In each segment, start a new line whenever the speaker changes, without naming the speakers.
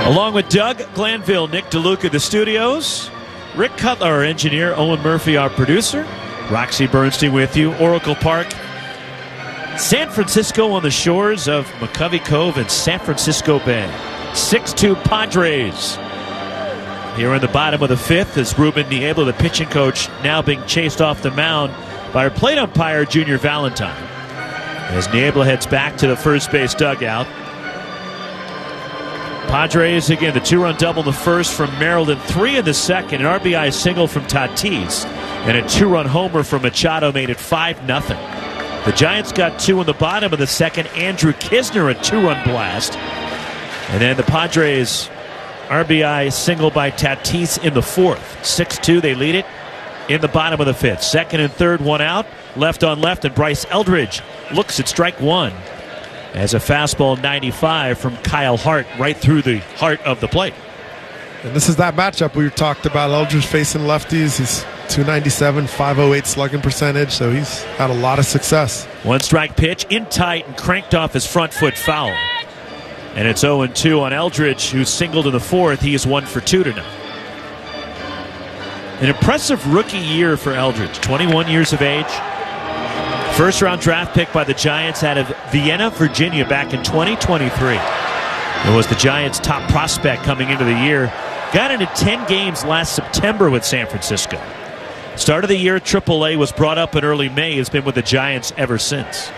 Along with Doug Glanville, Nick DeLuca, the studios, Rick Cutler, our engineer, Owen Murphy, our producer, Roxy Bernstein with you, Oracle Park, San Francisco on the shores of McCovey Cove and San Francisco Bay. 6-2 Padres. Here in the bottom of the fifth is Ruben Niebla, the pitching coach, now being chased off the mound by our plate umpire, Junior Valentine. As Niebla heads back to the first base dugout. Padres, again, the two-run double in the first from Merrill, and 3 in the second. An RBI single from Tatis, and a two-run homer from Machado made it 5-0. The Giants got 2 in the bottom of the second. Andrew Kisner, a two-run blast. And then the Padres RBI single by Tatis in the fourth. 6-2, they lead it in the bottom of the fifth. Second and third, one out. Left on left, and Bryce Eldridge looks at strike one as a fastball 95 from Kyle Hart right through the heart of the plate.
And this is that matchup we talked about. Eldridge facing lefties. He's 297, 508 slugging percentage, so he's had a lot of success.
One strike pitch in tight and cranked off his front foot foul. And it's 0-2 on Eldridge, who singled in the fourth. He is 1 for 2 tonight. An impressive rookie year for Eldridge, 21 years of age. First-round draft pick by the Giants out of Vienna, Virginia back in 2023. It was the Giants' top prospect coming into the year. Got into 10 games last September with San Francisco. Start of the year, AAA, was brought up in early May, has been with the Giants ever since.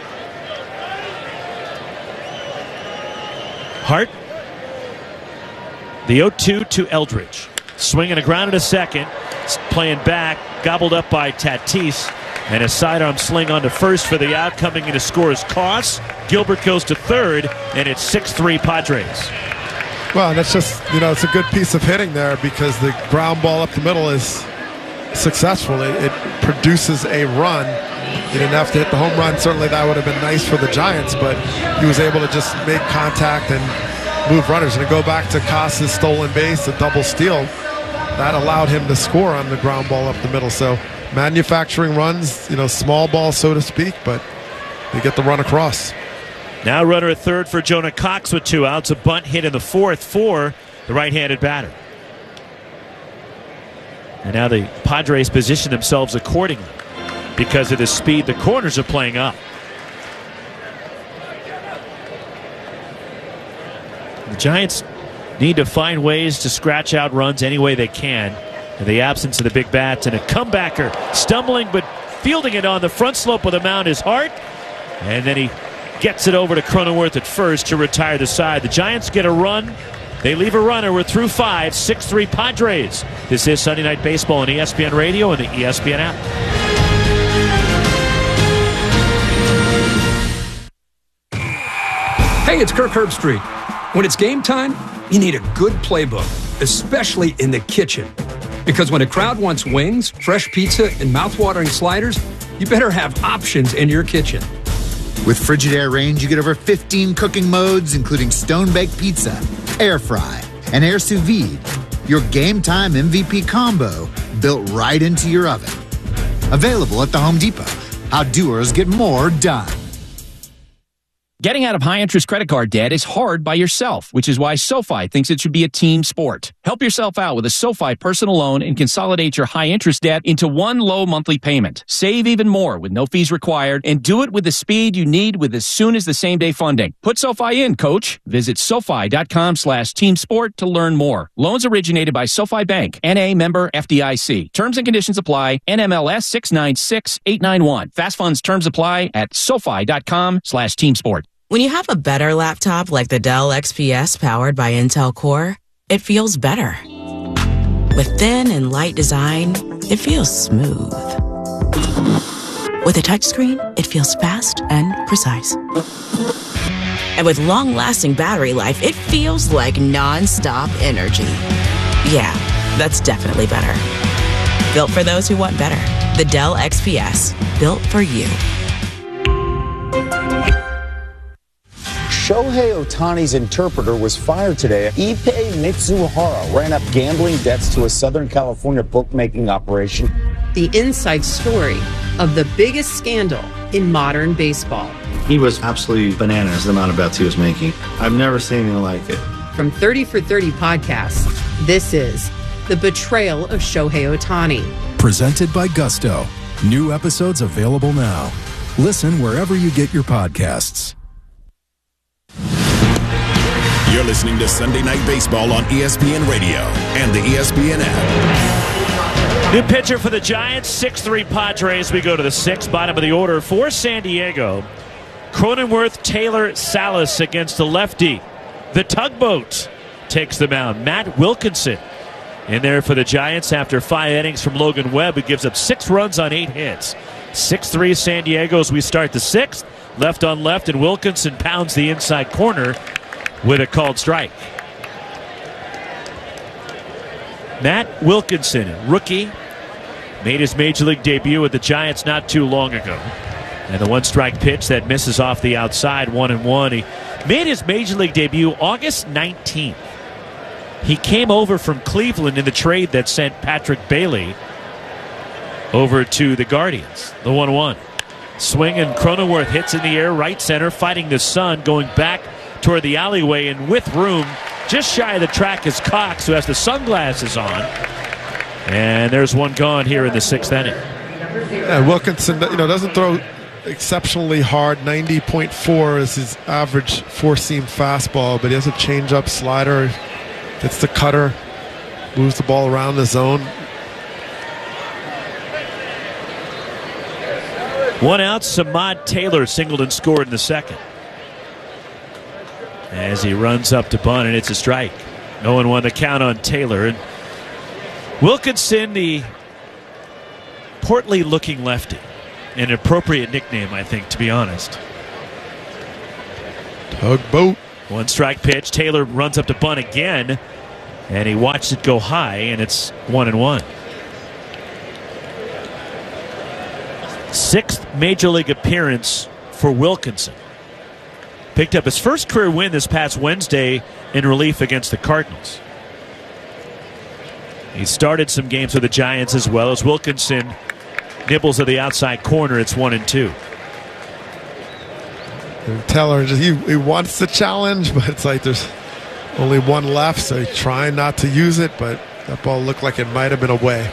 Hart, the 0-2 to Eldridge. Swinging a ground at a second, playing back, gobbled up by Tatis. And a sidearm sling onto first for the out. Coming in to score is Koss. Gilbert goes to third, and it's 6-3 Padres.
Well, that's just, it's a good piece of hitting there because the ground ball up the middle is successful. It produces a run. He didn't have to hit the home run. Certainly that would have been nice for the Giants, but he was able to just make contact and move runners. And to go back to Koss's stolen base, a double steal, that allowed him to score on the ground ball up the middle. So manufacturing runs, small ball, so to speak, but they get the run across.
Now runner at third for Jonah Cox with 2 outs. A bunt hit in the fourth for the right-handed batter. And now the Padres position themselves accordingly because of the speed the corners are playing up. The Giants need to find ways to scratch out runs any way they can. In the absence of the big bats, and a comebacker stumbling but fielding it on the front slope of the mound is Hart, and then he gets it over to Cronenworth at first to retire the side. The Giants get a run, they leave a runner. We're through 5, 6-3 Padres. This is Sunday Night Baseball on ESPN Radio and the ESPN app.
Hey, it's Kirk Herbstreit. When it's game time, you need a good playbook, especially in the kitchen. Because when a crowd wants wings, fresh pizza, and mouth-watering sliders, you better have options in your kitchen.
With Frigidaire range, you get over 15 cooking modes, including stone-baked pizza, air fry, and air sous vide. Your game time MVP combo built right into your oven. Available at the Home Depot. How doers get more done.
Getting out of high-interest credit card debt is hard by yourself, which is why SoFi thinks it should be a team sport. Help yourself out with a SoFi personal loan and consolidate your high-interest debt into one low monthly payment. Save even more with no fees required, and do it with the speed you need with as soon as the same-day funding. Put SoFi in, coach. Visit SoFi.com/teamsport to learn more. Loans originated by SoFi Bank, N.A. member FDIC. Terms and conditions apply. NMLS 696891. Fast funds terms apply at SoFi.com/teamsport.
When you have a better laptop like the Dell XPS powered by Intel Core, it feels better. With thin and light design, it feels smooth. With a touchscreen, it feels fast and precise. And with long-lasting battery life, it feels like non-stop energy. Yeah, that's definitely better. Built for those who want better. The Dell XPS, built for you.
Shohei Ohtani's interpreter was fired today. Ippei Mitsuhara ran up gambling debts to a Southern California bookmaking operation.
The inside story of the biggest scandal in modern baseball.
He was absolutely bananas the amount of bets he was making. I've never seen anything like it.
from 30 for 30 podcasts, this is The Betrayal of Shohei Ohtani.
Presented by Gusto. New episodes available now. Listen wherever you get your podcasts.
You're listening to Sunday Night Baseball on ESPN Radio and the ESPN app.
New pitcher for the Giants, 6'3" Padres. We go to the sixth, bottom of the order for San Diego. Cronenworth, Taylor, Salas against the lefty. The Tugboat takes the mound. Matt Wilkinson in there for the Giants after 5 innings from Logan Webb, who gives up 6 runs on 8 hits. 6-3 San Diego as we start the sixth. Left on left, and Wilkinson pounds the inside corner with a called strike. Matt Wilkinson, rookie, made his major league debut with the Giants not too long ago. And the 1-strike pitch that misses off the outside, 1-1. He made his major league debut August 19th. He came over from Cleveland in the trade that sent Patrick Bailey over to the Guardians. The 1-1. Swing, and Cronenworth hits in the air, right center, fighting the sun, going back toward the alleyway, and with room, just shy of the track is Cox, who has the sunglasses on. And there's one gone here in the 6th inning.
Yeah, Wilkinson, doesn't throw exceptionally hard. 90.4 is his average four-seam fastball, but he has a changeup, slider, gets the cutter, moves the ball around the zone.
1 out, Samad Taylor singled and scored in the second. As he runs up to bunt, and it's a strike. 0-1 the count on Taylor. And Wilkinson, the portly-looking lefty. An appropriate nickname, I think, to be honest.
Tugboat.
1-strike pitch. Taylor runs up to bunt again, and he watched it go high, and it's 1-1. 6th major league appearance for Wilkinson. Picked up his first career win this past Wednesday in relief against the Cardinals. He started some games with the Giants as well. As Wilkinson nibbles at the outside corner, it's 1-2.
Taylor, he wants the challenge, but it's like there's only one left, so he's trying not to use it, but that ball looked like it might have been away.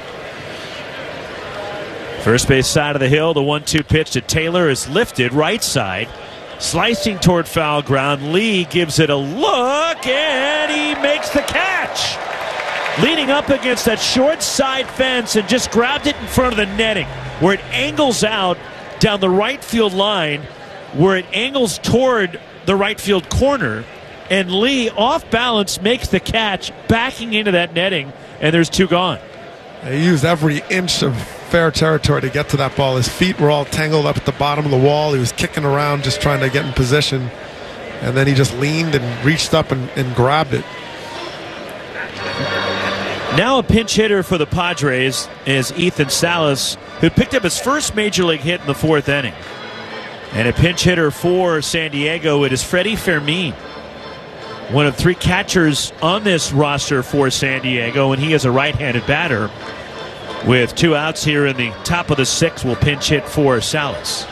First base side of the hill, the 1-2 pitch to Taylor is lifted right side, slicing toward foul ground. Lee gives it a look, and he makes the catch. Leaning up against that short side fence and just grabbed it in front of the netting, where it angles out down the right field line, where it angles toward the right field corner, and Lee, off balance, makes the catch, backing into that netting, and there's 2 gone.
He used every inch of fair territory to get to that ball. His feet were all tangled up at the bottom of the wall. He was kicking around just trying to get in position, and then he just leaned and reached up and grabbed it.
Now a pinch hitter for the Padres is Ethan Salas, who picked up his first major league hit in the 4th inning. And a pinch hitter for San Diego, it is Freddie Fermin, one of 3 catchers on this roster for San Diego, and he is a right-handed batter. With 2 outs here in the top of the 6th, will pinch hit for Salas.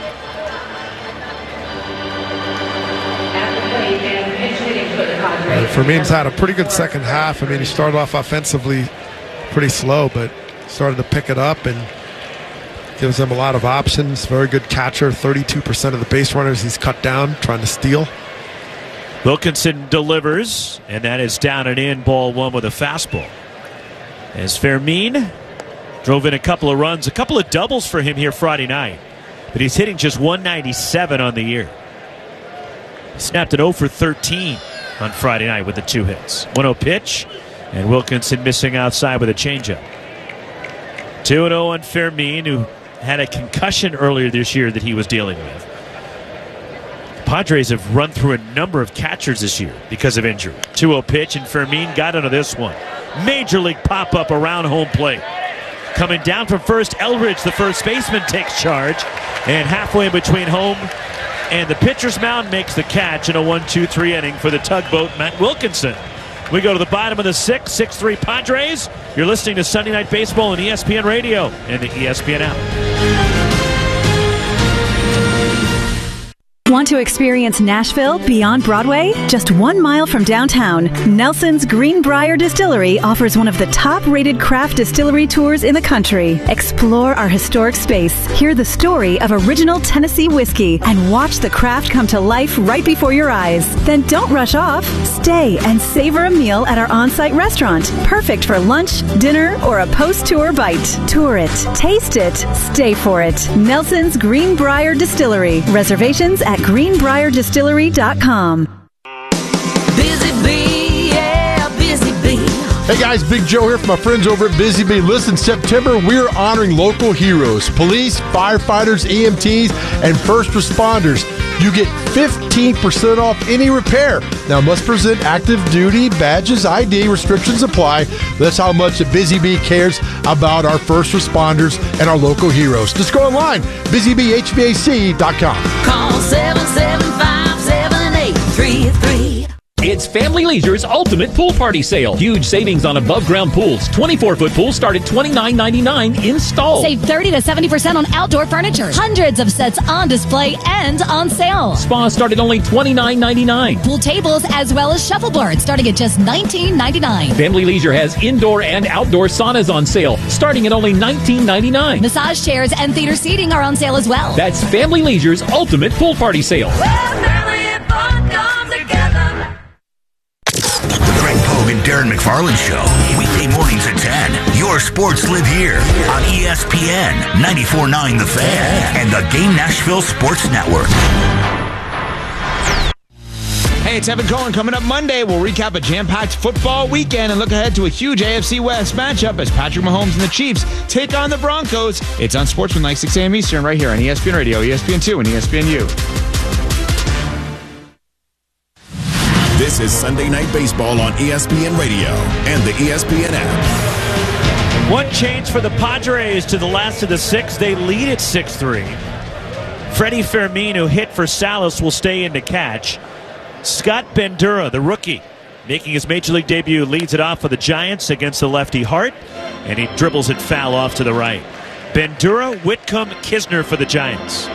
Fermin's had a pretty good second half. I mean, he started off offensively pretty slow, but started to pick it up and gives them a lot of options. Very good catcher. 32% of the base runners he's cut down, trying to steal.
Wilkinson delivers, and that is down and in, ball 1 with a fastball. As Fermin drove in a couple of runs, a couple of doubles for him here Friday night, but he's hitting just 197 on the year. He snapped an 0 for 13 on Friday night with the 2 hits. 1-0 pitch, and Wilkinson missing outside with a changeup. 2-0 on Fermin, who had a concussion earlier this year that he was dealing with. Padres have run through a number of catchers this year because of injury. 2-0 pitch, and Fermin got into this one. Major league pop-up around home plate. Coming down from first, Eldridge, the first baseman, takes charge. And halfway in between home and the pitcher's mound, makes the catch in a 1-2-3 inning for the Tugboat, Matt Wilkinson. We go to the bottom of the 6th, 6-3 Padres. You're listening to Sunday Night Baseball on ESPN Radio and the ESPN app.
Want to experience Nashville beyond Broadway? Just 1 mile from downtown, Nelson's Greenbrier Distillery offers one of the top-rated craft distillery tours in the country. Explore our historic space, hear the story of original Tennessee whiskey, and watch the craft come to life right before your eyes. Then don't rush off. Stay and savor a meal at our on-site restaurant, perfect for lunch, dinner, or a post-tour bite. Tour it, taste it, stay for it. Nelson's Greenbrier Distillery. Reservations at greenbrierdistillery.com.
Busy Bee, yeah, Busy Bee.
Hey guys, Big Joe here from my friends over at Busy Bee. Listen, September, we're honoring local heroes, police, firefighters, EMTs, and first responders. You get 15% off any repair. Now, must present active duty badges, ID, restrictions apply. That's how much the Busy Bee cares about our first responders and our local heroes. Just go online, busybhvac.com.
Call 775-7833.
It's Family Leisure's Ultimate Pool Party Sale. Huge savings on above-ground pools. 24-foot pools start at $29.99 installed.
Save 30 to 70% on outdoor furniture. Hundreds of sets on display and on sale.
Spas start at only $29.99.
Pool tables as well as shuffleboards starting at just $19.99.
Family Leisure has indoor and outdoor saunas on sale starting at only $19.99.
Massage chairs and theater seating are on sale as well.
That's Family Leisure's Ultimate Pool Party Sale.
And Darren McFarland Show, weekday mornings at 10. Your sports live here on ESPN 94.9 The Fan and the Game Nashville Sports Network.
Hey, it's Evan Cohen. Coming up Monday, we'll recap a jam-packed football weekend and look ahead to a huge AFC West matchup as Patrick Mahomes and the Chiefs take on the Broncos. It's on Sportsmanlike 6 a.m. Eastern right here on ESPN Radio, ESPN2, and ESPNU.
This is Sunday Night Baseball on ESPN Radio and the ESPN app.
One change for the Padres to the last of the six. They lead at 6-3. Freddie Fermin, who hit for Salas, will stay in to catch. Scott Bandura, the rookie, making his Major League debut, leads it off for the Giants against the lefty Hart, and he dribbles it foul off to the right. Bandura, Whitcomb, Kisner for the Giants.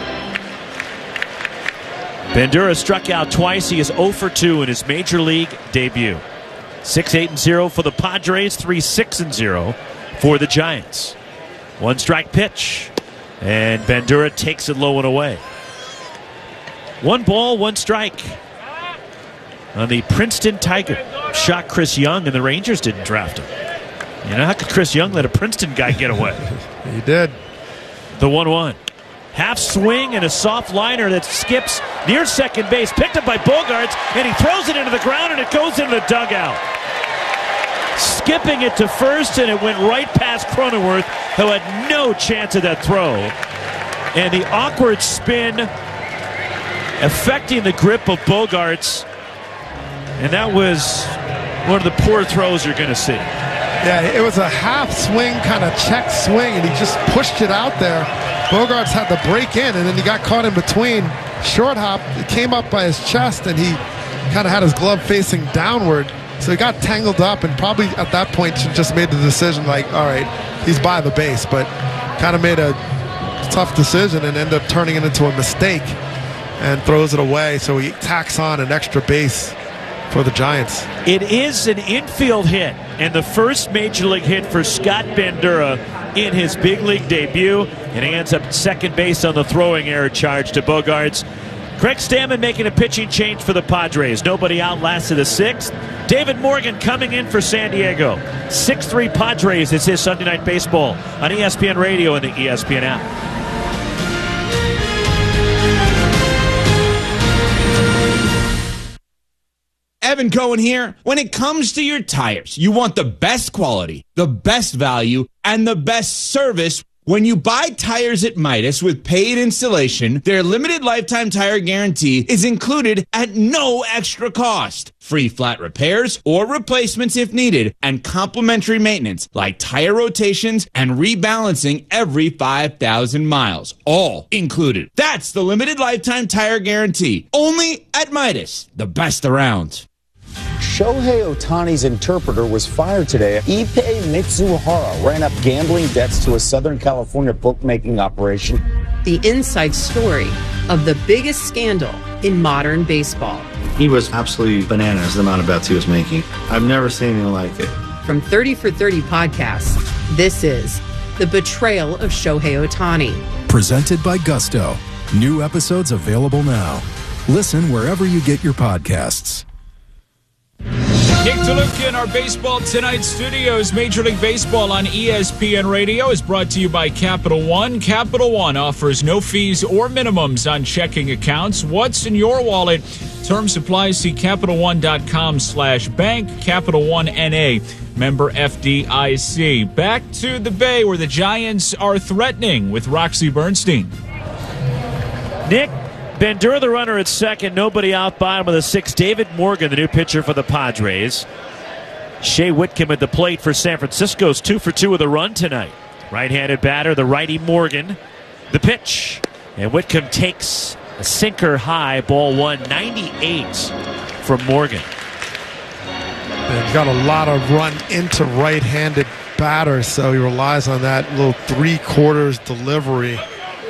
Bandura struck out twice. He is 0 for 2 in his Major League debut. 6-8-0 for the Padres, 3-6-0 for the Giants. One strike pitch, and Bandura takes it low and away. 1 ball, 1 strike on the Princeton Tiger. Shot Chris Young, and the Rangers didn't draft him. You know, how could Chris Young let a Princeton guy get away?
He did.
The 1-1. Half swing and a soft liner that skips near second base. Picked up by Bogaerts, and he throws it into the ground, and it goes into the dugout. Skipping it to first, and it went right past Cronenworth, who had no chance of that throw. And the awkward spin affecting the grip of Bogaerts. And that was one of the poor throws you're going to see.
Yeah, it was a half swing, kind of check swing, and he just pushed it out there. Bogaerts had to break in, and then he got caught in between. Short hop, it came up by his chest, and he kind of had his glove facing downward. So he got tangled up, and probably at that point just made the decision, like, all right, he's by the base, but kind of made a tough decision and ended up turning it into a mistake and throws it away. So he tacks on an extra base for the Giants.
It is an infield hit, and the first Major League hit for Scott Bandura in his big league debut, and he ends up at second base on the throwing error charge to Bogaerts. Craig Stammen making a pitching change for the Padres. Nobody out last of the sixth. David Morgan coming in for San Diego. 6-3 Padres. This is Sunday Night Baseball on ESPN Radio and the ESPN app.
Evan Cohen here. When it comes to your tires, you want the best quality, the best value, and the best service. When you buy tires at Midas with paid installation, their limited lifetime tire guarantee is included at no extra cost. Free flat repairs or replacements if needed, and complimentary maintenance like tire rotations and rebalancing every 5,000 miles. All included. That's the limited lifetime tire guarantee. Only at Midas, the best around.
Shohei Ohtani's interpreter was fired today. Ippei Mitsuhara ran up gambling debts to a Southern California bookmaking operation.
The inside story of the biggest scandal in modern baseball.
He was absolutely bananas, the amount of bets he was making. I've never seen anything like it.
From 30 for 30 podcasts, this is The Betrayal of Shohei Ohtani.
Presented by Gusto. New episodes available now. Listen wherever you get your podcasts.
Nick DeLuca in our Baseball Tonight studios. Major League Baseball on ESPN Radio is brought to you by Capital One. Capital One offers no fees or minimums on checking accounts. What's in your wallet? Term supplies, see CapitalOne.com/bank. Capital One NA, member FDIC. Back to the Bay where the Giants are threatening with Roxy Bernstein.
Nick, Bandura the runner at second, nobody out, bottom of the sixth. David Morgan, the new pitcher for the Padres. Shea Whitcomb at the plate for San Francisco's 2 for 2 with a run tonight. Right-handed batter, the righty Morgan. The pitch, and Whitcomb takes a sinker high, ball 198 from Morgan.
And got a lot of run into right-handed batters, so he relies on that little 3/4 delivery.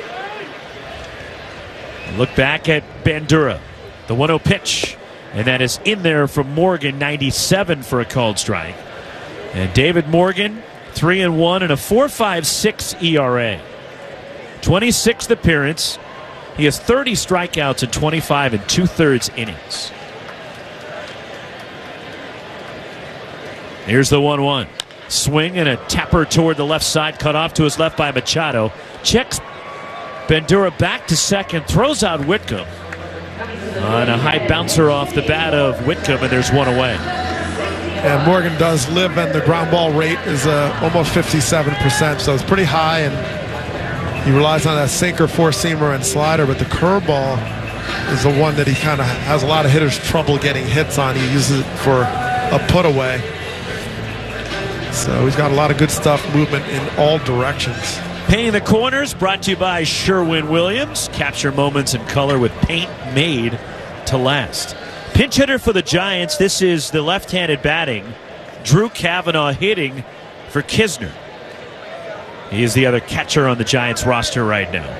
Look back at Bandura. The 1-0 pitch. And that is in there from Morgan, 97 for a called strike. And David Morgan, 3-1 and a 4.56 ERA. 26th appearance. He has 30 strikeouts in 25 2/3 innings. Here's the 1-1. Swing and a tapper toward the left side, cut off to his left by Machado. Checks Bandura back to second, throws out Whitcomb on a high bouncer off the bat of Whitcomb, and there's one away.
And Morgan does live, and the ground ball rate is almost 57%, so it's pretty high, and he relies on that sinker, four-seamer, and slider, but the curveball is the one that he kind of has a lot of hitters trouble getting hits on. He uses it for a put away. So he's got a lot of good stuff, movement in all directions.
Painting the Corners, brought to you by Sherwin-Williams. Capture moments in color with paint made to last. Pinch hitter for the Giants. This is the left-handed batting. Drew Cavanaugh hitting for Kisner. He is the other catcher on the Giants roster right now.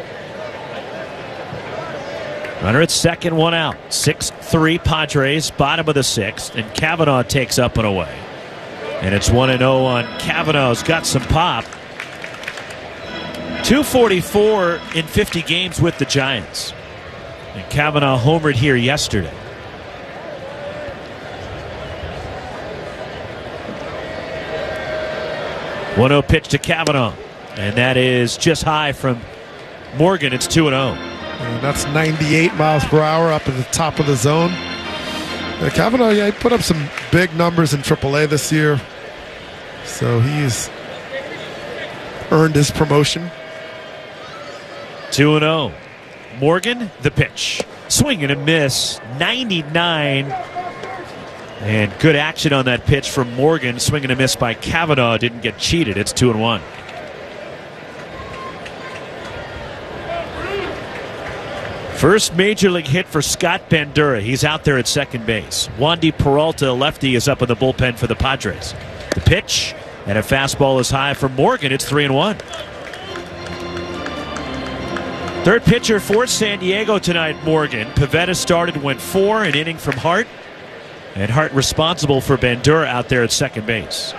Runner at second, one out. 6-3 Padres, bottom of the sixth, and Cavanaugh takes up and away. And it's 1-0 on Cavanaugh's got some pop. 244 in 50 games with the Giants. And Cavanaugh homered here yesterday. One-0 pitch to Cavanaugh. And that is just high from Morgan. It's 2-0.
And that's 98 miles per hour up at the top of the zone. Cavanaugh, he put up some big numbers in AAA this year. So he's earned his promotion.
2-0. Morgan, the pitch. Swing and a miss. 99. And good action on that pitch from Morgan. Swing and a miss by Cavanaugh. Didn't get cheated. It's 2-1. First major league hit for Scott Bandura. He's out there at second base. Wandy Peralta, lefty, is up in the bullpen for the Padres. The pitch and a fastball is high for Morgan. It's 3-1. Third pitcher for San Diego tonight, Morgan. Pivetta started, went 4, an inning from Hart. And Hart responsible for Bandura out there at second base.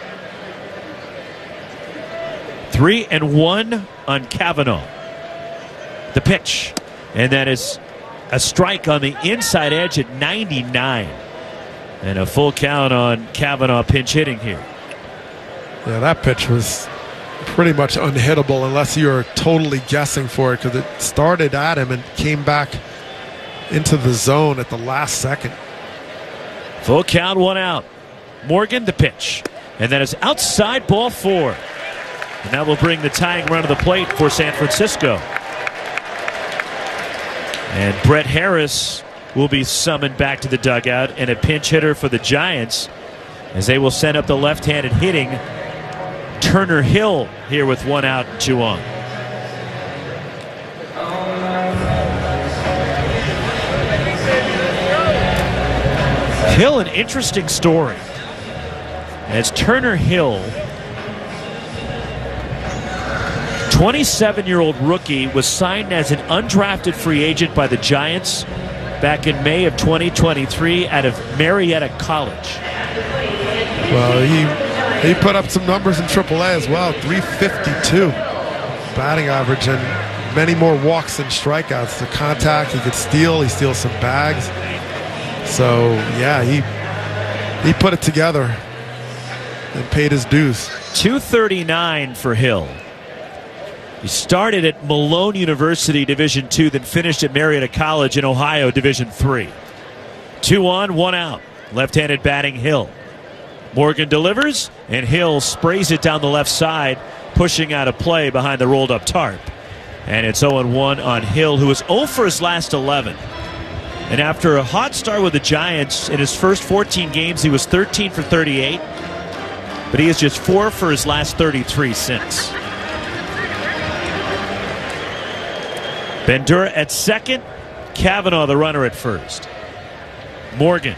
3-1 on Cavanaugh. The pitch. And that is a strike on the inside edge at 99. And a full count on Cavanaugh pinch hitting here.
Yeah, that pitch was pretty much unhittable unless you're totally guessing for it, because it started at him and came back into the zone at the last second.
Full count, one out. Morgan, the pitch. And that is outside, ball 4. And that will bring the tying run to the plate for San Francisco. And Brett Harris will be summoned back to the dugout, and a pinch hitter for the Giants as they will send up the left-handed hitting Turner Hill here with 1 out and 2 on. Hill, an interesting story, as Turner Hill, 27-year-old rookie, was signed as an undrafted free agent by the Giants back in May of 2023 out of Marietta College.
Well, he put up some numbers in AAA as well. 352 batting average and many more walks than strikeouts. The contact, he could steal. He steals some bags. So, yeah, he put it together and paid his dues.
239 for Hill. He started at Malone University Division II, then finished at Marietta College in Ohio Division III. 2 on, 1 out. Left-handed batting Hill. Morgan delivers, and Hill sprays it down the left side, pushing out of play behind the rolled-up tarp. And it's 0-1 on Hill, who is 0 for his last 11. And after a hot start with the Giants, in his first 14 games, he was 13 for 38. But he is just 4 for his last 33 since. Bandura at second. Cavanaugh, the runner, at first. Morgan.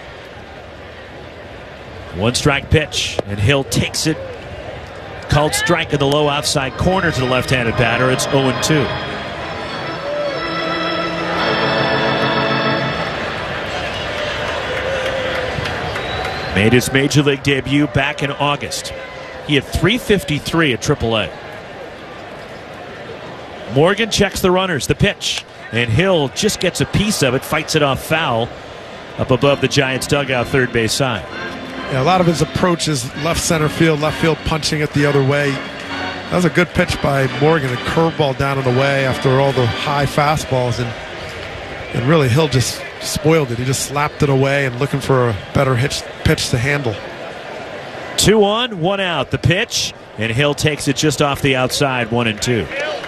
1-strike pitch, and Hill takes it. Called strike in the low outside corner to the left-handed batter. It's 0-2. Made his major league debut back in August. He had 353 at AAA. Morgan checks the runners, the pitch, and Hill just gets a piece of it, fights it off foul up above the Giants' dugout third base side.
Yeah, a lot of his approach is left center field, left field punching it the other way. That was a good pitch by Morgan, a curveball down and away after all the high fastballs, and really Hill just spoiled it. He just slapped it away and looking for a better pitch to handle.
2 on, 1 out. The pitch, and Hill takes it just off the outside, 1-2.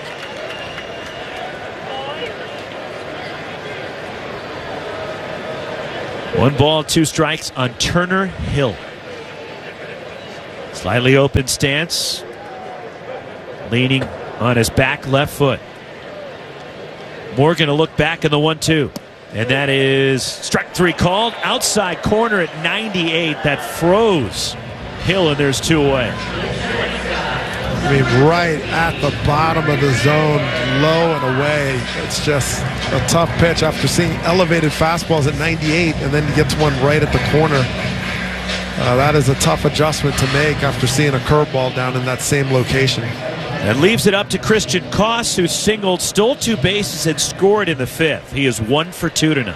One ball, 2 strikes on Turner Hill. Slightly open stance. Leaning on his back left foot. Morgan to look back in the 1-2. And that is strike 3 called. Outside corner at 98. That froze Hill, and there's 2 away.
I mean, right at the bottom of the zone, low and away. It's just a tough pitch after seeing elevated fastballs at 98, and then he gets one right at the corner. That is a tough adjustment to make after seeing a curveball down in that same location.
And leaves it up to Christian Koss, who singled, stole 2 bases, and scored in the 5th. He is 1 for 2 tonight.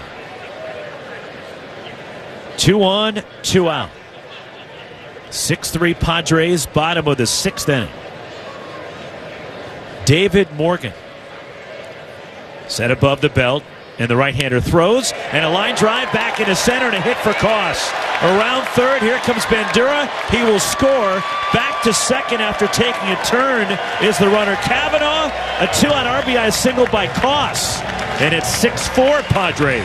2 on, 2 out. 6-3 Padres, bottom of the 6th inning. David Morgan. Set above the belt, and the right-hander throws, and a line drive back into center, and a hit for Koss. Around third, here comes Bandura. He will score. Back to second after taking a turn is the runner Cavanaugh. A 2-out RBI single by Koss, and it's 6-4 Padres.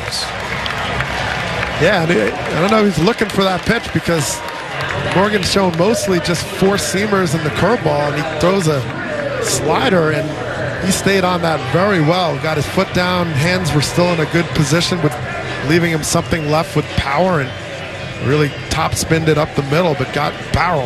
Yeah, I don't know if he's looking for that pitch because Morgan's shown mostly just 4-seamers in the curveball, and he throws a slider, and he stayed on that very well. Got his foot down, hands were still in a good position, with leaving him something left with power, and really top spinned it up the middle, but got barrel.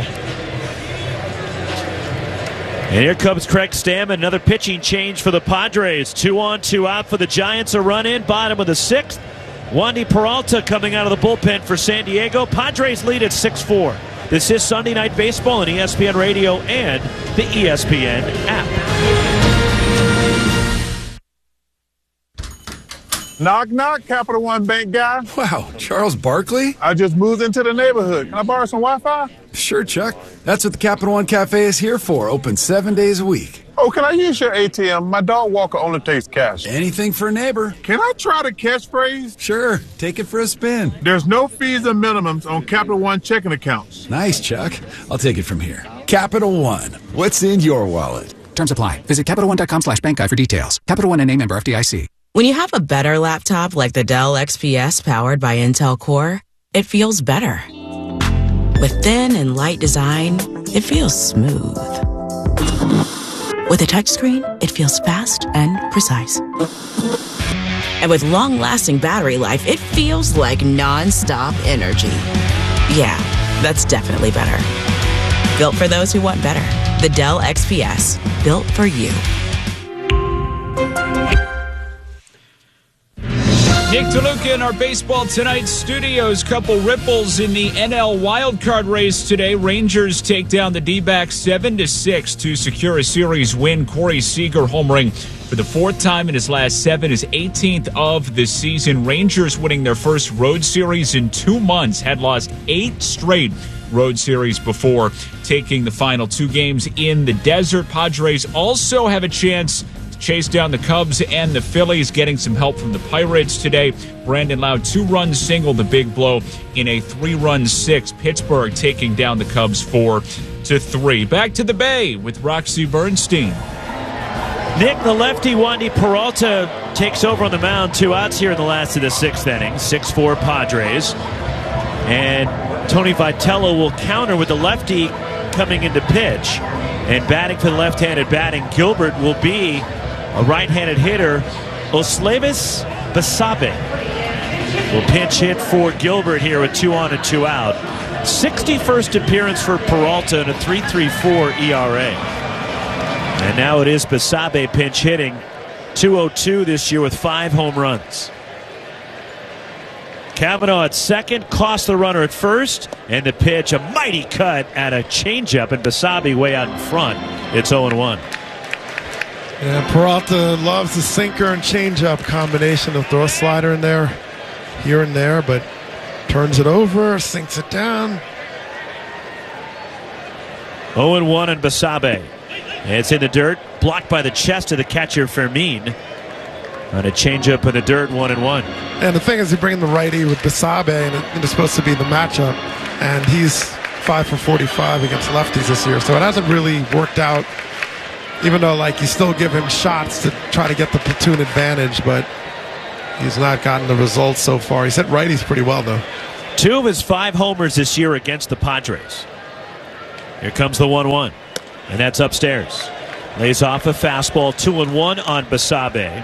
And here comes Craig Stammen, another pitching change for the Padres. 2 on, 2 out for the Giants. A run in, bottom of the 6th. Wandy Peralta coming out of the bullpen for San Diego. Padres lead at 6-4. This is Sunday Night Baseball on ESPN Radio and the ESPN app.
Knock, knock, Capital One Bank guy.
Wow, Charles Barkley?
I just moved into the neighborhood. Can I borrow some Wi-Fi?
Sure, Chuck. That's what the Capital One Cafe is here for. Open 7 days a week.
Oh, can I use your ATM? My dog walker only takes cash.
Anything for a neighbor.
Can I try the catchphrase?
Sure. Take it for a spin.
There's no fees and minimums on Capital One checking accounts.
Nice, Chuck. I'll take it from here. Capital One. What's in your wallet?
Terms apply. Visit CapitalOne.com/bankguide for details. Capital One NA, member FDIC.
When you have a better laptop like the Dell XPS powered by Intel Core, it feels better. With thin and light design, it feels smooth. With a touchscreen, it feels fast and precise. And with long-lasting battery life, it feels like non-stop energy. Yeah, that's definitely better. Built for those who want better. The Dell XPS, built for you.
Nick DeLuca in our Baseball Tonight studios. Couple ripples in the NL wildcard race today. Rangers take down the D-backs 7-6 to secure a series win. Corey Seager homering for the fourth time in his last 7, his 18th of the season. Rangers winning their first road series in 2 months. Had lost 8 straight road series before taking the final 2 games in the desert. Padres also have a chance to chase down the Cubs and the Phillies, getting some help from the Pirates today. Brandon Lowe 2-run single, the big blow in a 3-run 6. Pittsburgh taking down the Cubs 4-3. Back to the Bay with Roxy Bernstein.
Nick, the lefty, Wandy Peralta takes over on the mound. 2 outs here in the last of the 6th inning. 6-4 Padres. And Tony Vitello will counter with the lefty coming into pitch. And batting for the left-handed batting, Gilbert will be a right-handed hitter. Oslevis Basabe will pinch hit for Gilbert here with 2 on and 2 out. 61st appearance for Peralta and a 3.34 ERA. And now it is Basabe pinch hitting. 202 this year with 5 home runs. Cavanaugh at second, cost the runner at first, and the pitch, a mighty cut at a changeup, and Basabe way out in front. It's 0-1.
And Peralta loves the sinker and changeup combination. He'll throw a slider in there, here and there, but turns it over, sinks it down.
0-1 on Basabe. It's in the dirt, blocked by the chest of the catcher Fermin. On a changeup in the dirt, 1-1.
And the thing is, you bring the righty with Basabe, and it's supposed to be the matchup, and he's 5 for 45 against lefties this year, so it hasn't really worked out. Even though, like, you still give him shots to try to get the platoon advantage, but he's not gotten the results so far. He's hit righties pretty well, though.
2 of his 5 homers this year against the Padres. Here comes the 1-1, and that's upstairs. Lays off a fastball, 2-1 on Basabe,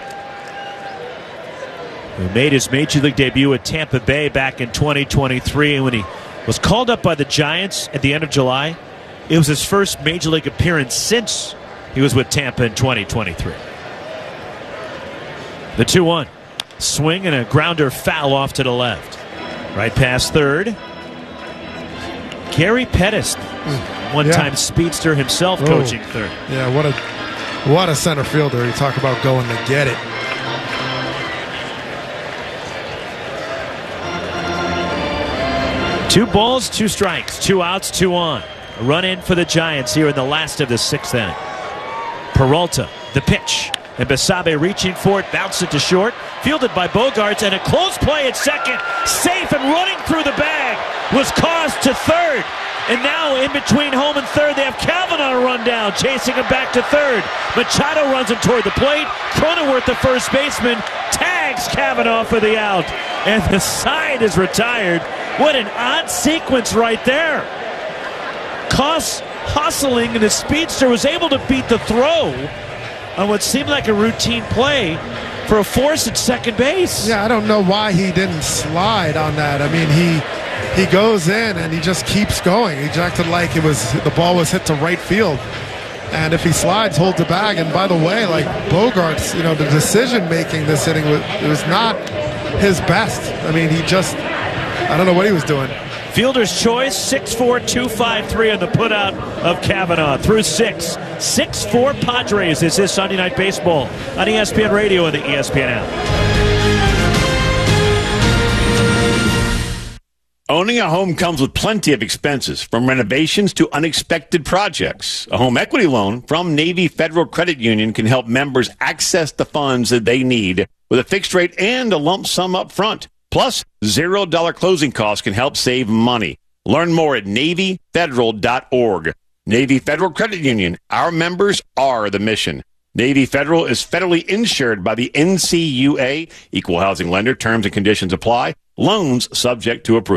who made his Major League debut at Tampa Bay back in 2023. And when he was called up by the Giants at the end of July, it was his first Major League appearance since he was with Tampa in 2023. The 2-1. Swing and a grounder foul off to the left. Right past third. Gary Pettis, one-time speedster himself, coaching third.
Yeah, what a center fielder. You talk about going to get it.
Two balls, 2 strikes, 2 outs, 2 on. A run in for the Giants here in the last of the 6th inning. Peralta, the pitch. And Basabe reaching for it, bounced it to short. Fielded by Bogaerts, and a close play at second. Safe and running through the bag was caused to third. And now in between home and third, they have Cavanaugh run down, chasing him back to third. Machado runs him toward the plate. Cronenworth, the first baseman, tags Cavanaugh for the out. And the side is retired. What an odd sequence right there. Koss hustling, and the speedster was able to beat the throw on what seemed like a routine play for a force at second base.
Yeah, I don't know why he didn't slide on that. I mean, he goes in and he just keeps going. He acted like the ball was hit to right field. And if he slides, holds the bag. And by the way, like Bogaerts, the decision making this inning was not his best. I mean, I don't know what he was doing.
Fielder's choice, 6'4", 253 on the putout of Cavanaugh through 6. 6-4 Padres. This is Sunday Night Baseball on ESPN Radio and the ESPN app.
Owning a home comes with plenty of expenses, from renovations to unexpected projects. A home equity loan from Navy Federal Credit Union can help members access the funds that they need with a fixed rate and a lump sum up front. Plus, $0 closing costs can help save money. Learn more at NavyFederal.org. Navy Federal Credit Union. Our members are the mission. Navy Federal is federally insured by the NCUA. Equal housing lender. Terms and conditions apply. Loans subject to approval.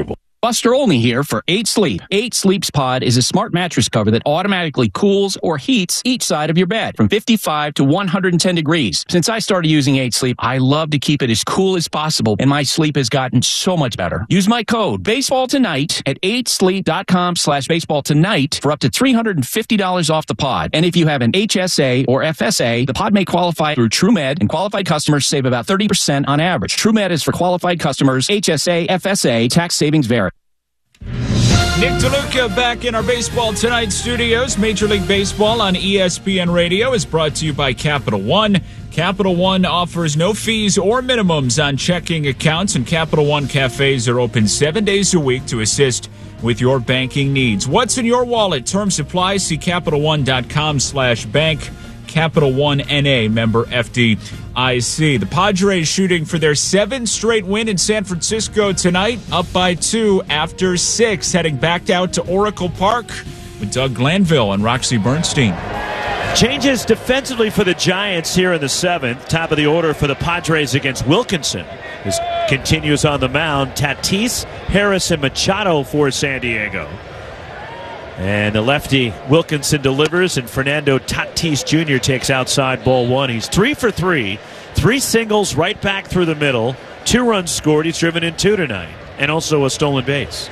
Buster Olney here for 8 Sleep. 8 Sleep's Pod is a smart mattress cover that automatically cools or heats each side of your bed from 55 to 110 degrees. Since I started using 8 Sleep, I love to keep it as cool as possible, and my sleep has gotten so much better. Use my code BASEBALLTONIGHT at 8sleep.com/baseballtonight for up to $350 off the pod. And if you have an HSA or FSA, the pod may qualify through TrueMed, and qualified customers save about 30% on average. TrueMed is for qualified customers. HSA, FSA, tax savings vary.
Nick DeLuca back in our Baseball Tonight studios. Major League Baseball on ESPN Radio is brought to you by Capital One. Capital One offers no fees or minimums on checking accounts, and Capital One cafes are open 7 days a week to assist with your banking needs. What's in your wallet? Terms apply. See CapitalOne.com/bank. Capital One NA, member FDIC. The Padres shooting for their 7th straight win in San Francisco tonight, up by 2 after 6, heading back out to Oracle Park with Doug Glanville and Roxy Bernstein.
Changes defensively for the Giants here in the 7th. Top of the order for the Padres against Wilkinson. This continues on the mound. Tatis, Harris, and Machado for San Diego. And the lefty Wilkinson delivers, and Fernando Tatis Jr. takes outside ball 1. He's 3 for 3. 3 singles right back through the middle. 2 runs scored. He's driven in 2 tonight. And also a stolen base.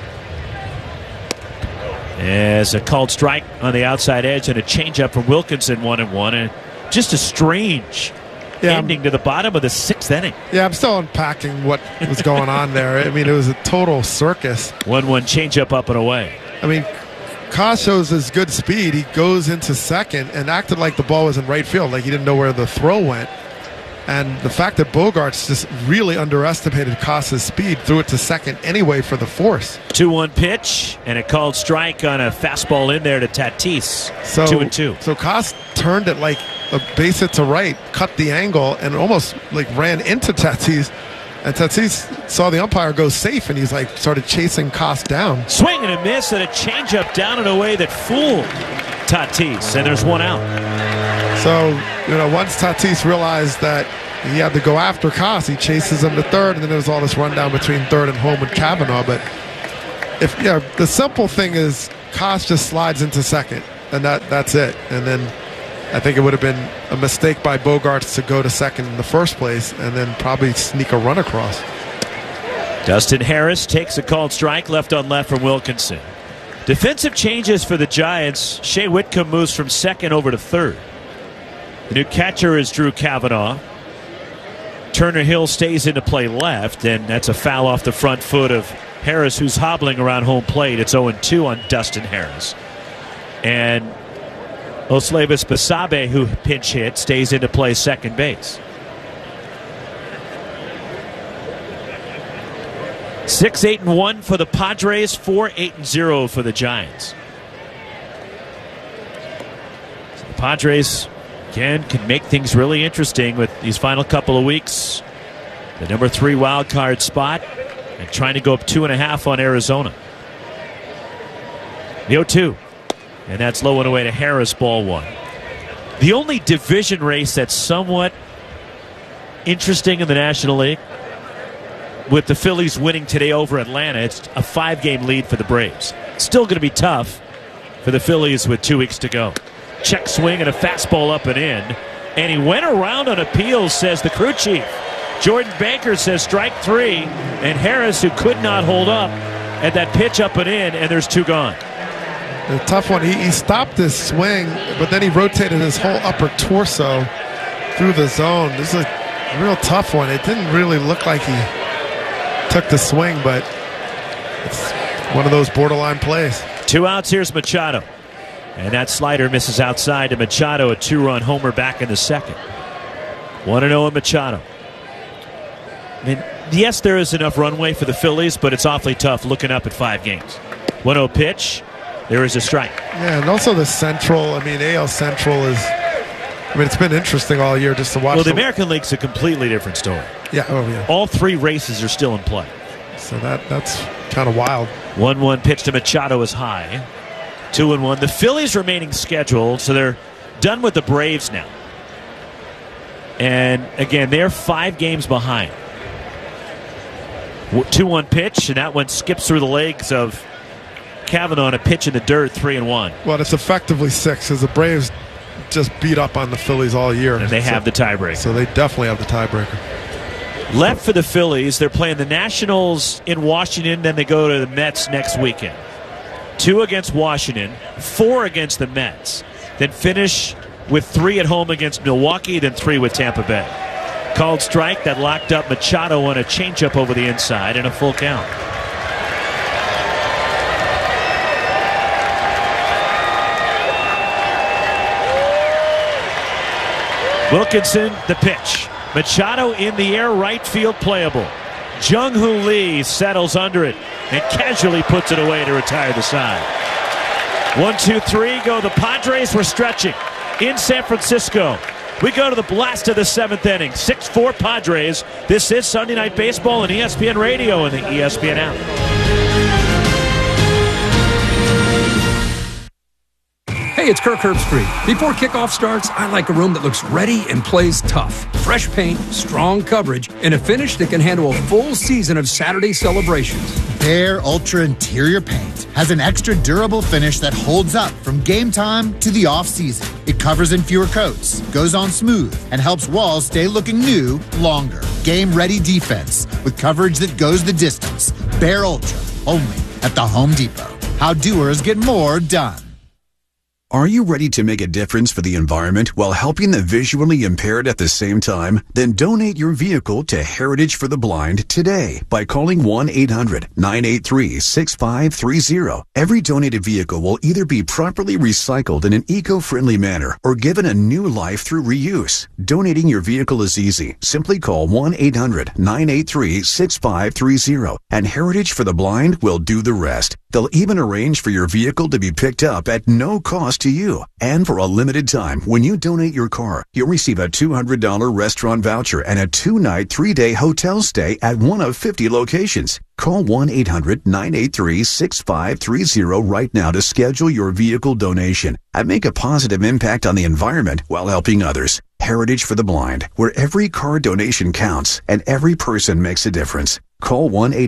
As a called strike on the outside edge and a changeup from Wilkinson, 1-1. And just a strange ending to the bottom of the 6th inning.
Yeah, I'm still unpacking what was going on there. I mean, it was a total circus.
1-1 changeup up and away.
I mean, Koss shows his good speed. He goes into second and acted like the ball was in right field, like he didn't know where the throw went. And the fact that Bogaerts just really underestimated Koss's speed, threw it to second anyway for the force.
2-1 pitch and a called strike on a fastball in there to Tatis.
So,
2-2.
So Koss turned it like a base hit to right, cut the angle, and almost like ran into Tatis. And Tatis saw the umpire go safe, and he's like started chasing Koss down.
Swing and a miss, and a changeup down in a way that fooled Tatis, and there's 1 out.
So, once Tatis realized that he had to go after Koss, he chases him to third, and then there's all this rundown between third and home with Cavanaugh. But the simple thing is Koss just slides into second, and that's it. And then I think it would have been a mistake by Bogaerts to go to second in the first place and then probably sneak a run across.
Dustin Harris takes a called strike, left on left from Wilkinson. Defensive changes for the Giants. Shea Whitcomb moves from second over to third. The new catcher is Drew Cavanaugh. Turner Hill stays into play left, and that's a foul off the front foot of Harris, who's hobbling around home plate. It's 0-2 on Dustin Harris. And Oslevis Basabe, who pinch hit, stays into play second base. 6-8-1 for the Padres, 4-8-0 for the Giants. So the Padres, again, can make things really interesting with these final couple of weeks. The number 3 wild card spot and trying to go up 2.5 on Arizona. The 0-2. And that's low and away to Harris, ball 1. The only division race that's somewhat interesting in the National League, with the Phillies winning today over Atlanta, it's a 5-game lead for the Braves. Still going to be tough for the Phillies with 2 weeks to go. Check swing and a fastball up and in. And he went around on appeals, says the crew chief. Jordan Baker says strike 3. And Harris, who could not hold up at that pitch up and in, and there's 2 gone.
A tough one. He stopped his swing, but then he rotated his whole upper torso through the zone. This is a real tough one. It didn't really look like he took the swing, but it's one of those borderline plays.
2 outs. Here's Machado. And that slider misses outside to Machado, a 2-run homer back in the second. 1-0 in Machado. I mean, yes, there is enough runway for the Phillies, but it's awfully tough looking up at 5 games. 1-0 pitch. There is a strike.
Yeah, and also the Central. I mean, AL Central is. I mean, it's been interesting all year just to watch.
Well, the American League's a completely different story.
Yeah, yeah.
All 3 races are still in play.
So that's kind of wild.
1-1 pitch to Machado is high. 2-1. The Phillies remaining scheduled, so they're done with the Braves now. And again, they're 5 games behind. 2-1 pitch, and that one skips through the legs of Kavanaugh on a pitch in the dirt, 3-1.
Well, it's effectively 6 because the Braves just beat up on the Phillies all year.
And they have the tiebreaker.
So they definitely have the tiebreaker.
Left for the Phillies, they're playing the Nationals in Washington, then they go to the Mets next weekend. 2 against Washington, 4 against the Mets, then finish with 3 at home against Milwaukee, then 3 with Tampa Bay. Called strike that locked up Machado on a changeup over the inside and a full count. Wilkinson, the pitch. Machado in the air, right field playable. Jung-Hoo Lee settles under it and casually puts it away to retire the side. 1-2-3 go the Padres. We're stretching in San Francisco. We go to the last of the 7th inning. 6-4 Padres. This is Sunday Night Baseball on ESPN Radio and the ESPN app.
Hey, it's Kirk Herbstreit. Before kickoff starts, I like a room that looks ready and plays tough. Fresh paint, strong coverage, and a finish that can handle a full season of Saturday celebrations.
Behr Ultra Interior Paint has an extra durable finish that holds up from game time to the off-season. It covers in fewer coats, goes on smooth, and helps walls stay looking new longer. Game-ready defense with coverage that goes the distance. Behr Ultra, only at the Home Depot. How doers get more done.
Are you ready to make a difference for the environment while helping the visually impaired at the same time? Then donate your vehicle to Heritage for the Blind today by calling 1-800-983-6530. Every donated vehicle will either be properly recycled in an eco-friendly manner or given a new life through reuse. Donating your vehicle is easy. Simply call 1-800-983-6530 and Heritage for the Blind will do the rest. They'll even arrange for your vehicle to be picked up at no cost to you. And for a limited time, when you donate your car, you'll receive a $200 restaurant voucher and a 2-night, 3-day hotel stay at one of 50 locations. Call 1-800-983-6530 right now to schedule your vehicle donation and make a positive impact on the environment while helping others. Heritage for the Blind, where every car donation counts and every person makes a difference. Call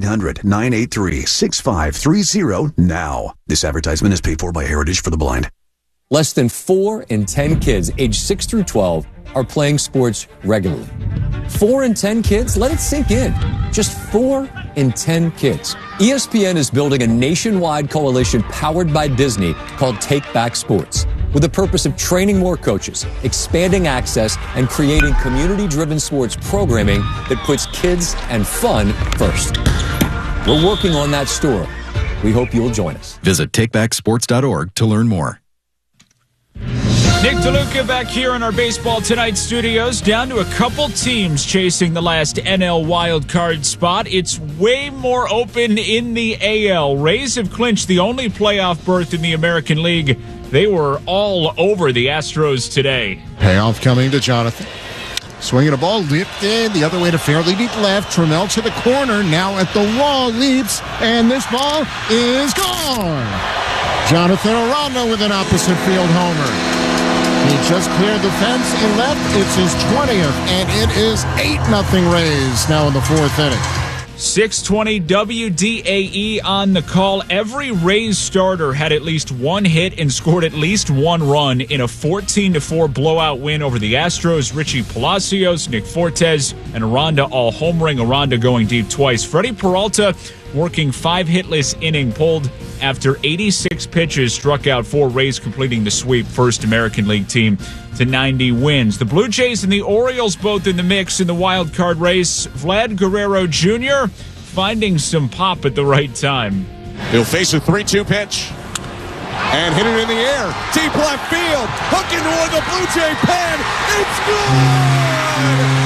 1-800-983-6530 now. This advertisement is paid for by Heritage for the Blind.
Less than 4 in 10 kids aged 6 through 12 are playing sports regularly. 4 in 10 kids? Let it sink in. Just 4 in 10 kids. ESPN is building a nationwide coalition powered by Disney called Take Back Sports, with the purpose of training more coaches, expanding access, and creating community-driven sports programming that puts kids and fun first. We're working on that story. We hope you'll join us.
Visit takebacksports.org to learn more.
Nick DeLuca back here in our Baseball Tonight studios, down to a couple teams chasing the last NL wild card spot. It's way more open in the AL. Rays have clinched the only playoff berth in the American League. They were all over the Astros today.
Payoff coming to Jonathan. Swinging a ball, leaped in, the other way to fairly deep left. Trammell to the corner, now at the wall, leaps, and this ball is gone. Jonathan Aranda with an opposite field homer. He just cleared the fence and left. It's his 20th, and it is 8-0 Rays now in the 4th inning.
620 WDAE on the call. Every Rays starter had at least one hit and scored at least one run in a 14-4 blowout win over the Astros. Richie Palacios, Nick Fortes, and Aranda all homering. Aranda going deep twice. Freddie Peralta working 5 hitless inning, pulled after 86 pitches, struck out 4. Rays completing the sweep, first American League team to 90 wins. The Blue Jays and the Orioles both in the mix in the wild card race. Vlad Guerrero Jr. finding some pop at the right time.
He'll face a 3-2 pitch and hit it in the air. Deep left field. Hooking toward the Blue Jay pen. It's good!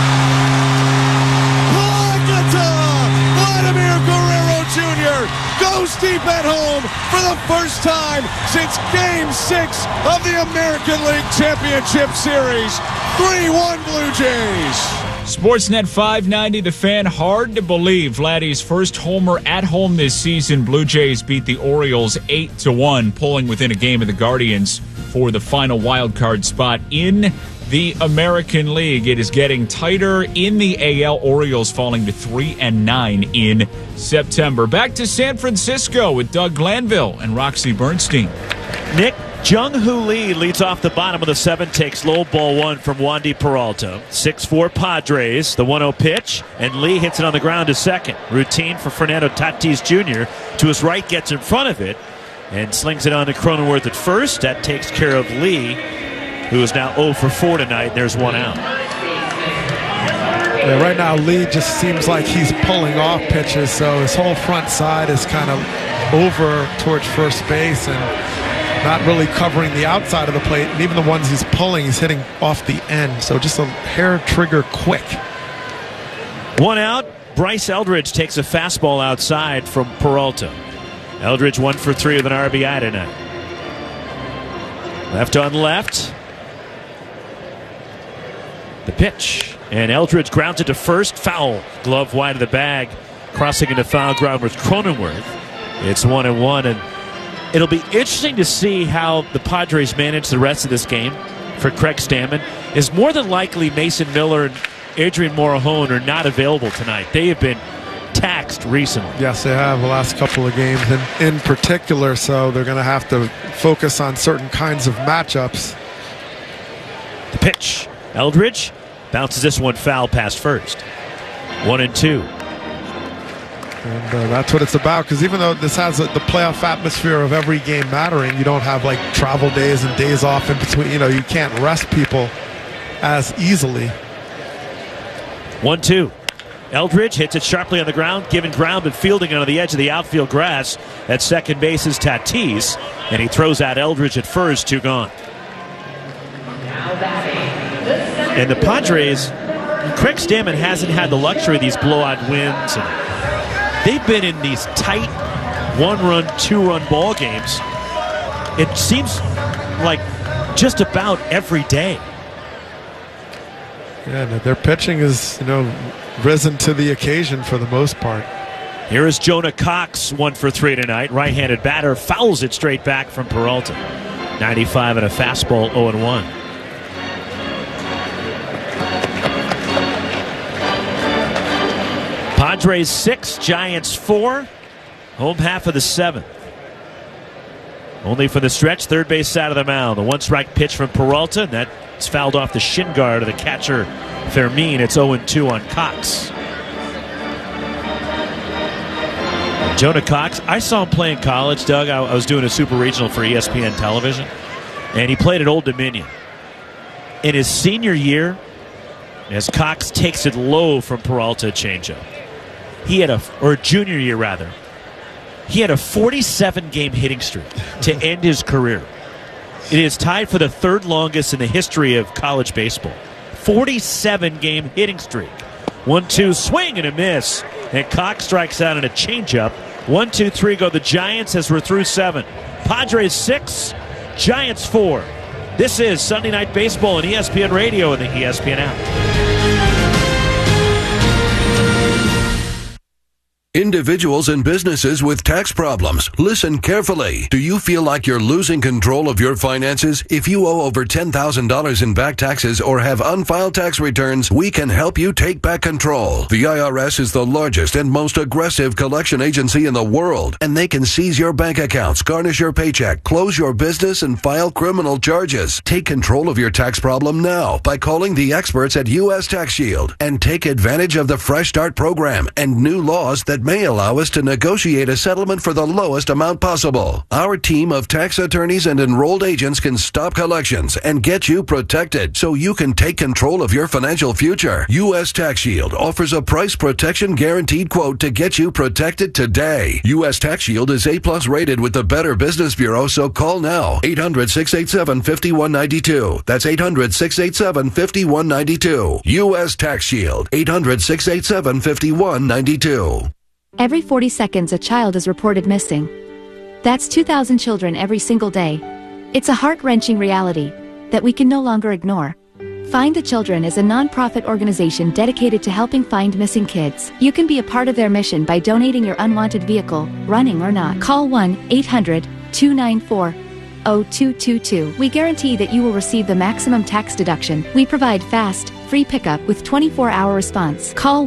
Vladimir Guerrero Jr. goes deep at home for the first time since Game 6 of the American League Championship Series. 3-1 Blue Jays.
Sportsnet 590, The Fan. Hard to believe Vladdy's first homer at home this season. Blue Jays beat the Orioles 8-1, pulling within a game of the Guardians. for the final wild card spot in the American League. It is getting tighter in the AL. Orioles falling to 3-9 in September. Back to San Francisco with Doug Glanville and Roxy Bernstein.
Nick, Jung-Hoo Lee leads off the bottom of the 7th, takes low ball 1 from Wandy Peralta. 6-4 Padres, the 1-0 pitch, and Lee hits it on the ground to second. Routine for Fernando Tatis Jr. To his right, gets in front of it, and slings it on to Cronenworth at first. That takes care of Lee, who is now 0 for 4 tonight. There's one out.
Yeah, right now, Lee just seems like he's pulling off pitches, so his whole front side is kind of over towards first base and not really covering the outside of the plate. And even the ones he's pulling, he's hitting off the end. So just a hair trigger quick.
One out. Bryce Eldridge takes a fastball outside from Peralta. Eldridge 1 for 3 with an RBI tonight. Left on left. The pitch. And Eldridge grounds it to first. Foul. Glove wide of the bag. Crossing into foul ground with Cronenworth. It's 1-1. And it'll be interesting to see how the Padres manage the rest of this game for Craig Stammen. Is more than likely Mason Miller and Adrian Morejon are not available tonight. They have been taxed recently.
Yes, they have the last couple of games in particular, so they're going to have to focus on certain kinds of matchups.
The pitch. Eldridge bounces this one foul past first. 1-2.
And that's what it's about, because even though this has the playoff atmosphere of every game mattering, you don't have like travel days and days off in between. You know, you can't rest people as easily.
1-2. Eldridge hits it sharply on the ground, giving ground but fielding on the edge of the outfield grass. At second base is Tatis, and he throws out Eldridge at first, 2 gone. And the Padres, Craig Stammen hasn't had the luxury of these blowout wins. And they've been in these tight 1-run, 2-run ball games. It seems like just about every day.
Yeah, their pitching is, risen to the occasion for the most part.
Here is Jonah Cox, 1 for 3 tonight. Right-handed batter, fouls it straight back from Peralta. 95 and a fastball, 0-1. Padres 6, Giants 4. Home half of the 7th. Only for the stretch, third base side of the mound. The 1-strike pitch from Peralta, and that's fouled off the shin guard of the catcher, Fermin. It's 0-2 on Cox. Jonah Cox, I saw him play in college, Doug. I was doing a super regional for ESPN television, and he played at Old Dominion. In his senior year, as Cox takes it low from Peralta changeup, he had junior year rather, he had a 47-game hitting streak to end his career. It is tied for the 3rd longest in the history of college baseball. 47-game hitting streak. 1-2 swing and a miss. And Cox strikes out on a changeup. 1-2-3 go the Giants as we're through 7. Padres 6, Giants 4. This is Sunday Night Baseball on ESPN Radio and the ESPN app.
Individuals and businesses with tax problems, listen carefully. Do you feel like you're losing control of your finances? If you owe over $10,000 in back taxes or have unfiled tax returns, we can help you take back control. The IRS is the largest and most aggressive collection agency in the world, and they can seize your bank accounts, garnish your paycheck, close your business, and file criminal charges. Take control of your tax problem now by calling the experts at U.S. Tax Shield and take advantage of the Fresh Start program and new laws that may allow us to negotiate a settlement for the lowest amount possible. Our team of tax attorneys and enrolled agents can stop collections and get you protected so you can take control of your financial future. U.S. Tax Shield offers a price protection guaranteed quote to get you protected today. U.S. Tax Shield is A+ rated with the Better Business Bureau, so call now. 800-687-5192. That's 800-687-5192. U.S. Tax Shield. 800-687-5192.
Every 40 seconds, a child is reported missing. That's 2,000 children every single day. It's a heart-wrenching reality that we can no longer ignore. Find the Children is a non-profit organization dedicated to helping find missing kids. You can be a part of their mission by donating your unwanted vehicle, running or not. Call 1-800-294-4242 0222. We guarantee that you will receive the maximum tax deduction. We provide fast, free pickup with 24-hour response. Call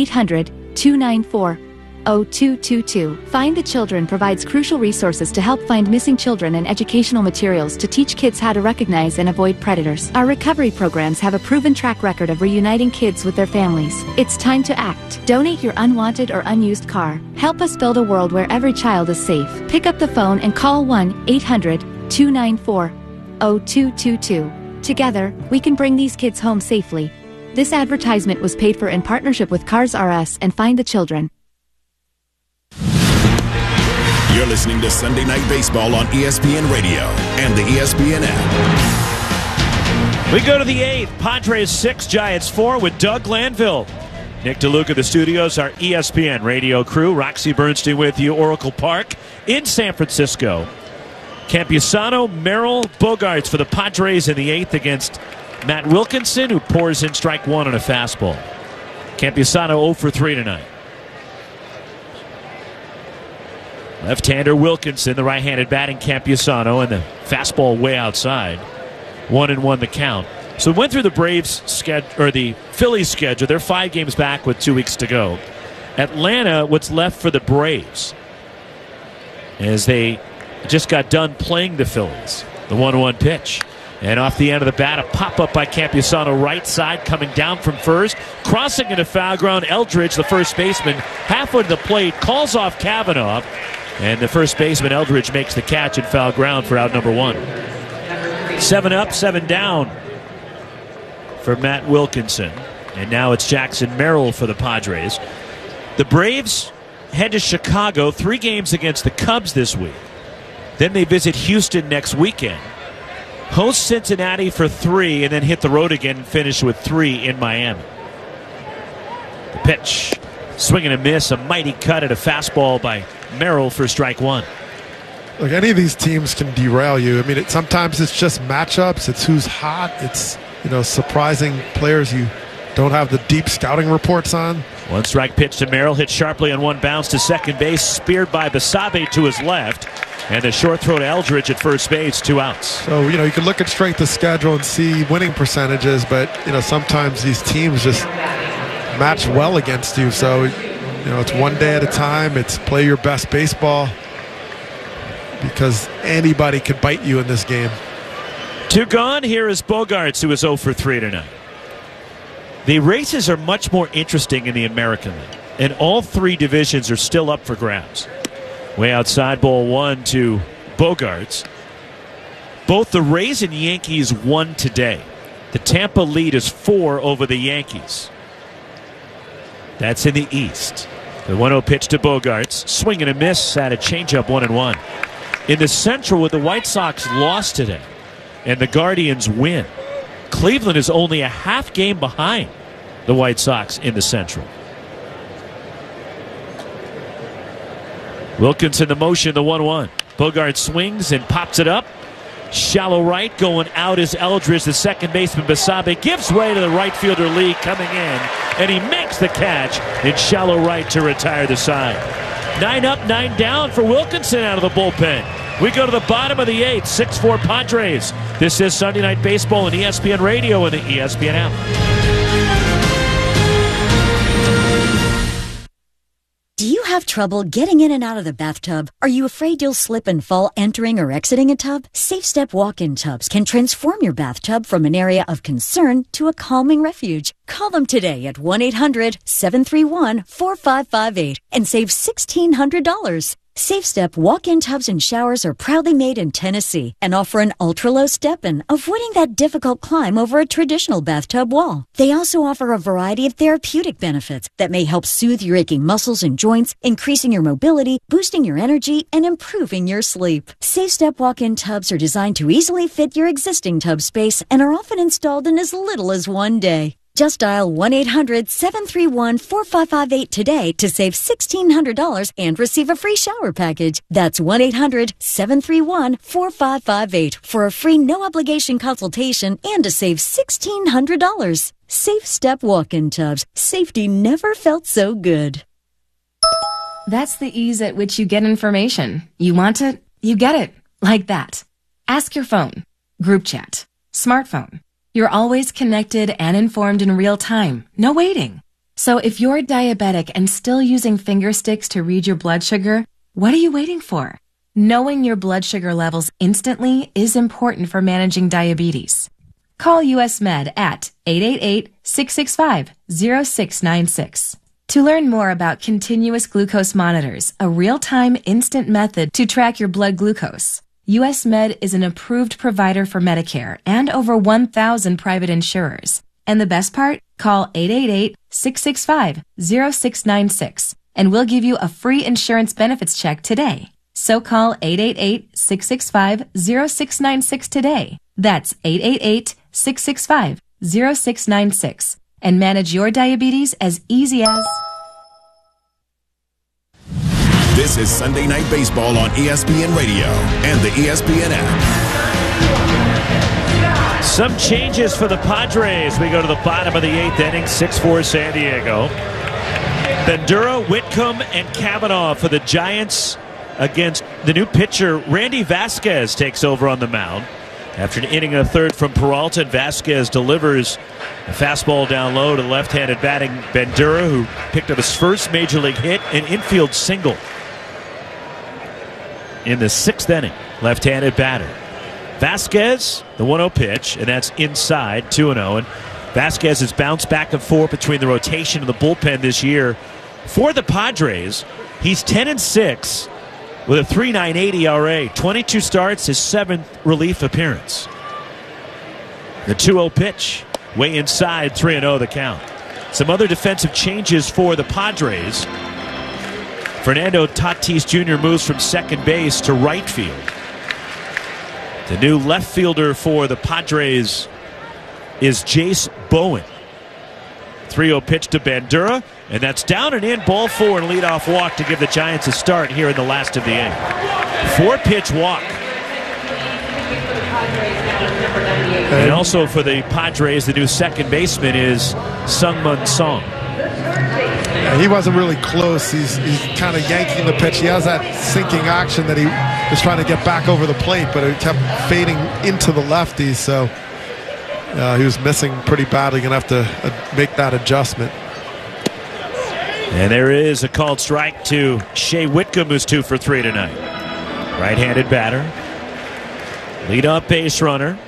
1-800-294-0222. Find the Children provides crucial resources to help find missing children and educational materials to teach kids how to recognize and avoid predators. Our recovery programs have a proven track record of reuniting kids with their families. It's time to act. Donate your unwanted or unused car. Help us build a world where every child is safe. Pick up the phone and call 1-800-294-0222. Together, we can bring these kids home safely. This advertisement was paid for in partnership with Cars R Us and Find the Children.
You're listening to Sunday Night Baseball on ESPN Radio and the ESPN app.
We go to the 8th. Padres 6, Giants 4 with Doug Glanville. Nick DeLuca, the studios, our ESPN radio crew. Roxy Bernstein with you, Oracle Park in San Francisco. Campusano, Merrill, Bogaerts for the Padres in the 8th against Matt Wilkinson, who pours in strike one on a fastball. Campusano 0 for 3 tonight. Left-hander Wilkinson, the right-handed batting Campusano, and the fastball way outside. 1-1 the count. So we went through the Braves schedule, or the Phillies schedule. They're 5 games back with 2 weeks to go. Atlanta, what's left for the Braves, as they just got done playing the Phillies. The 1-1 pitch. And off the end of the bat, a pop-up by Campusano, right side, coming down from first. Crossing into foul ground, Eldridge, the first baseman, halfway to the plate, calls off Kavanaugh. And the first baseman, Eldridge, makes the catch in foul ground for out number 1. 7 up, 7 down for Matt Wilkinson. And now it's Jackson Merrill for the Padres. The Braves head to Chicago, 3 games against the Cubs this week. Then they visit Houston next weekend. Host Cincinnati for 3, and then hit the road again and finish with 3 in Miami. The pitch. Swing and a miss. A mighty cut at a fastball by Merrill for strike 1.
Look, any of these teams can derail you. I mean, sometimes it's just matchups. It's who's hot. It's, surprising players you don't have the deep scouting reports on.
1 strike pitch to Merrill. Hit sharply on 1 bounce to second base. Speared by Basabe to his left. And a short throw to Eldridge at first base, 2 outs.
So, you can look at strength of schedule and see winning percentages, but, sometimes these teams just match well against you. So, it's one day at a time. It's play your best baseball, because anybody could bite you in this game.
2 gone. Here is Bogaerts, who is 0 for 3 tonight. The races are much more interesting in the American League, and all 3 divisions are still up for grabs. Way outside, ball 1 to Bogaerts. Both the Rays and Yankees won today. The Tampa lead is 4 over the Yankees. That's in the East. The 1-0 pitch to Bogaerts. Swing and a miss at a changeup, 1-1. In the Central, with the White Sox lost today and the Guardians win, Cleveland is only a half game behind the White Sox in the Central. Wilkinson the motion, the 1-1. Bogaerts swings and pops it up. Shallow right, going out is Eldridge. The second baseman, Basabe, gives way to the right fielder, Lee, coming in. And he makes the catch in shallow right to retire the side. 9 up, 9 down for Wilkinson out of the bullpen. We go to the bottom of the 8th, 6-4 Padres. This is Sunday Night Baseball on ESPN Radio and the ESPN app.
Do you have trouble getting in and out of the bathtub? Are you afraid you'll slip and fall entering or exiting a tub? SafeStep walk-in tubs can transform your bathtub from an area of concern to a calming refuge. Call them today at 1-800-731-4558 and save $1,600. SafeStep walk-in tubs and showers are proudly made in Tennessee and offer an ultra-low step-in, avoiding that difficult climb over a traditional bathtub wall. They also offer a variety of therapeutic benefits that may help soothe your aching muscles and joints, increasing your mobility, boosting your energy, and improving your sleep. SafeStep walk-in tubs are designed to easily fit your existing tub space and are often installed in as little as 1 day. Just dial 1-800-731-4558 today to save $1,600 and receive a free shower package. That's 1-800-731-4558 for a free no-obligation consultation and to save $1,600. SafeStep walk-in tubs. Safety never felt so good.
That's the ease at which you get information. You want it, you get it. Like that.
Ask your phone, group chat, smartphone. You're always connected and informed in real time. No waiting. So if you're diabetic and still using finger sticks to read your blood sugar, what are you waiting for? Knowing your blood sugar levels instantly is important for managing diabetes. Call US Med at 888-665-0696. To learn more about continuous glucose monitors, a real-time instant method to track your blood glucose, US Med is an approved provider for Medicare and over 1,000 private insurers. And the best part? Call 888-665-0696 and we'll give you a free insurance benefits check today. So call 888-665-0696 today. That's 888-665-0696 and manage your diabetes as easy as...
This is Sunday Night Baseball on ESPN Radio and the ESPN app.
Some changes for the Padres. We go to the bottom of the 8th inning, 6-4 San Diego. Bandura, Whitcomb, and Kavanaugh for the Giants against the new pitcher. Randy Vasquez takes over on the mound. After an inning and a third from Peralta, Vasquez delivers a fastball down low to left-handed batting Bandura, who picked up his first major league hit, an infield single in the 6th inning. Left-handed batter. Vasquez, the 1-0 pitch, and that's inside, 2-0. And Vasquez has bounced back and forth between the rotation and the bullpen this year. For the Padres, he's 10-6 with a 3.98 ERA. 22 starts, his 7th relief appearance. The 2-0 pitch, way inside, 3-0 the count. Some other defensive changes for the Padres. Fernando Tatis Jr. moves from second base to right field. The new left fielder for the Padres is Jace Bowen. 3-0 pitch to Bandura, and that's down and in, ball 4 and leadoff walk to give the Giants a start here in the last of the inning. 4-pitch walk. And also for the Padres, the new second baseman is Sungmun Song.
Yeah, he wasn't really close. He's kind of yanking the pitch. He has that sinking action that he was trying to get back over the plate, but it kept fading into the lefty, so he was missing pretty badly. Going to have to make that adjustment.
And there is a called strike to Shea Whitcomb, who's 2 for 3 tonight. Right-handed batter. Lead-up base runner.